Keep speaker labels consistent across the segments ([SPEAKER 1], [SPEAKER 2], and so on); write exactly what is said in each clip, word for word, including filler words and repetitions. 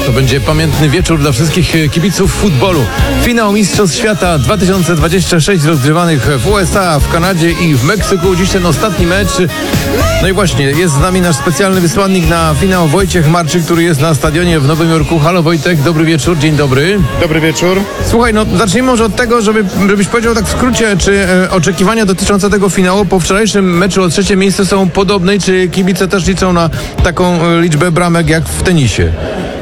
[SPEAKER 1] To będzie pamiętny wieczór dla wszystkich kibiców futbolu. Finał Mistrzostw Świata dwa tysiące dwudziesty szósty rozgrywanych w U S A, w Kanadzie i w Meksyku. Dziś ten ostatni mecz. No i właśnie, jest z nami nasz specjalny wysłannik na finał Wojciech Marczyk, który jest na stadionie w Nowym Jorku. Halo Wojtek, dobry wieczór, dzień dobry.
[SPEAKER 2] Dobry wieczór.
[SPEAKER 1] Słuchaj, no zacznijmy może od tego, żeby, żebyś powiedział tak w skrócie, czy e, oczekiwania dotyczące tego finału po wczorajszym meczu o trzecie miejsce są podobne i czy kibice też liczą na taką e, liczbę bramek jak w tenisie?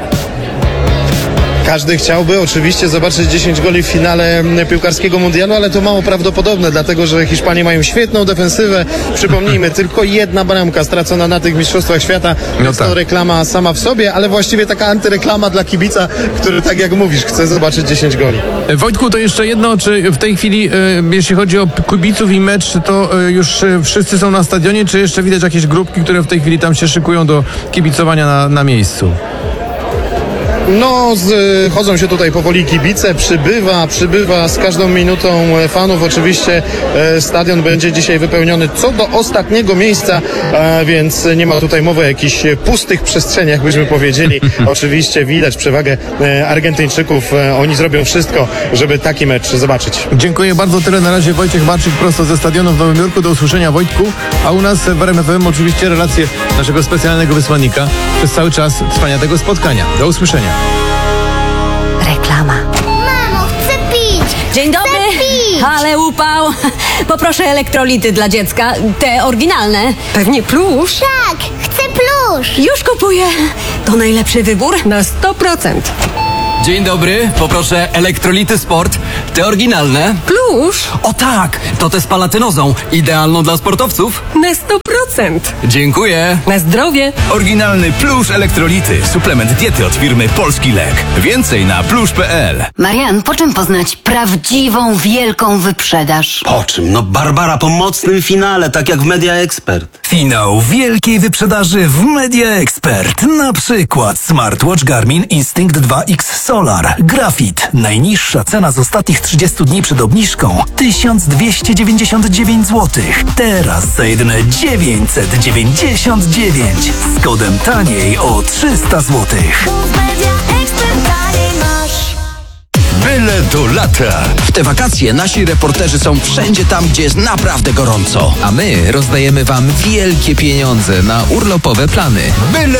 [SPEAKER 2] Każdy chciałby oczywiście zobaczyć dziesięć goli w finale piłkarskiego mundialu, ale to mało prawdopodobne, dlatego że Hiszpanie mają świetną defensywę. Przypomnijmy, tylko jedna bramka stracona na tych mistrzostwach świata.
[SPEAKER 1] No
[SPEAKER 2] Jest
[SPEAKER 1] tak.
[SPEAKER 2] to reklama sama w sobie, ale właściwie taka antyreklama dla kibica, który, tak jak mówisz, chce zobaczyć dziesięć goli.
[SPEAKER 1] E, Wojtku, to jeszcze jedno, czy w tej chwili, e, jeśli chodzi o kibiców i mecz, to e, już e, wszyscy są na stadionie, czy jeszcze widać jakieś grupki, które w tej chwili tam się szykują do kibicowania na, na miejscu?
[SPEAKER 2] No, z, chodzą się tutaj powoli kibice, przybywa, przybywa z każdą minutą fanów. Oczywiście e, stadion będzie dzisiaj wypełniony co do ostatniego miejsca, e, więc nie ma tutaj mowy o jakichś pustych przestrzeniach, byśmy powiedzieli. Oczywiście widać przewagę e, Argentyńczyków. E, oni zrobią wszystko, żeby taki mecz zobaczyć.
[SPEAKER 1] Dziękuję bardzo, tyle na razie. Wojciech Marczyk prosto ze stadionu w Nowym Jorku. Do usłyszenia, Wojtku. A u nas w R M F M oczywiście relacje naszego specjalnego wysłannika przez cały czas trwania tego spotkania. Do usłyszenia.
[SPEAKER 3] Reklama.
[SPEAKER 4] Mamo, chcę pić!
[SPEAKER 3] Dzień dobry.
[SPEAKER 4] Chcę pić!
[SPEAKER 3] Ale upał. Poproszę elektrolity dla dziecka. Te oryginalne. Pewnie plusz.
[SPEAKER 4] Tak, chcę plusz!
[SPEAKER 3] Już kupuję. To najlepszy wybór? Na sto procent.
[SPEAKER 5] Dzień dobry, poproszę elektrolity sport, te oryginalne.
[SPEAKER 3] Plusz?
[SPEAKER 5] O tak, to te z palatynozą, idealną dla sportowców.
[SPEAKER 3] Na sto procent.
[SPEAKER 5] Dziękuję.
[SPEAKER 3] Na zdrowie.
[SPEAKER 6] Oryginalny Plusz Elektrolity. Suplement diety od firmy Polski Lek. Więcej na plusz kropka p l.
[SPEAKER 7] Marian, po czym poznać prawdziwą, wielką wyprzedaż?
[SPEAKER 8] Po czym? No Barbara po mocnym finale, tak jak w Media Expert.
[SPEAKER 6] Finał wielkiej wyprzedaży w Media Expert. Na przykład smartwatch Garmin Instinct dwa X Solar. Grafit. Najniższa cena z ostatnich trzydziestu dni przed obniżką tysiąc dwieście dziewięćdziesiąt dziewięć złotych. Teraz za jedyne dziewięćset dziewięćdziesiąt dziewięć. Z kodem taniej o trzysta złotych.
[SPEAKER 9] Byle do lata. W te wakacje nasi reporterzy są wszędzie tam, gdzie jest naprawdę gorąco.
[SPEAKER 10] A my rozdajemy wam wielkie pieniądze na urlopowe plany.
[SPEAKER 9] Byle